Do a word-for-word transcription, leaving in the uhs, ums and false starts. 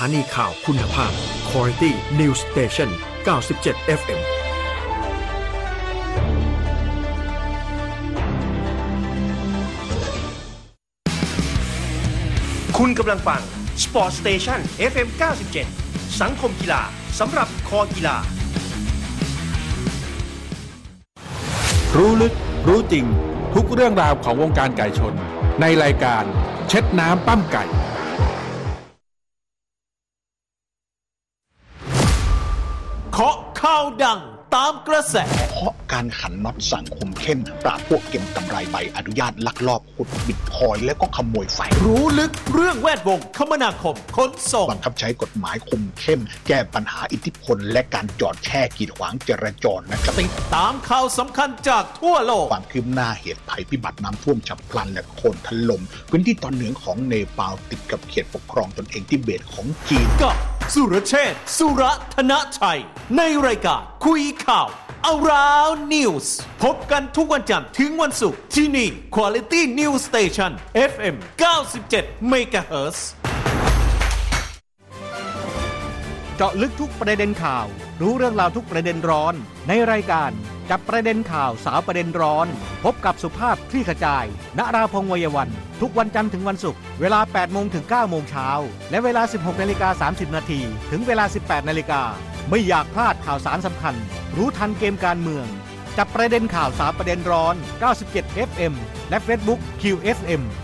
านีข่าวคุณภาพ Quality News Station เก้าสิบเจ็ด เอฟ เอ็มคุณกำลังฟัง Sport Station เอฟ เอ็ม เก้าสิบเจ็ด สังคมกีฬาสำหรับคอกีฬารู้ลึกรู้จริงทุกเรื่องราวของวงการไก่ชนในรายการเช็ดน้ำปั้มไก่เคาะข่าวดังตามกระแสเพราะการขันน็อตสังคมเข้มปราบพวกเก็บกำไรใบอนุญาตลักลอบขุดบิตคอยน์และก็ขโมยไฟรู้ลึกเรื่องแวดวงคมนาคมขนส่งบังคับใช้กฎหมายคุมเข้มแก้ปัญหาอิทธิพลและการจอดแช่กีดขวางจราจรนะครับติดตามข่าวสำคัญจากทั่วโลกความคืบหน้าเหตุภัยพิบัติน้ำท่วมฉับพลันและโคลนถล่มพื้นที่ตอนเหนือของเนปาลติดกับเขตปกครองตนเองทิเบตของจีนกับสุรเชษฐ์สุรธนชัยในรายการคุยข่าวAround News พบกันทุกวันจันทร์ถึงวันศุกร์ที่นี่ Quality News Station เอฟ เอ็ม เก้าสิบเจ็ด เมกะเฮิรตซ์เจาะลึกทุกประเด็นข่าวรู้เรื่องราวทุกประเด็นร้อนในรายการจับประเด็นข่าวสาวประเด็นร้อนพบกับสุภาพคลี่ขจายณราพงษ์วัยวันทุกวันจันทร์ถึงวันศุกร์เวลา แปดโมง ถึง เก้าโมงเช้าและเวลา สิบหกนาฬิกาสามสิบนาทีถึงเวลา สิบแปดนาฬิกาไม่อยากพลาดข่าวสารสำคัญรู้ทันเกมการเมืองจับประเด็นข่าวสาวประเด็นร้อนเก้าสิบเจ็ด เอฟ เอ็ม และ Facebook คิว เอฟ เอ็ม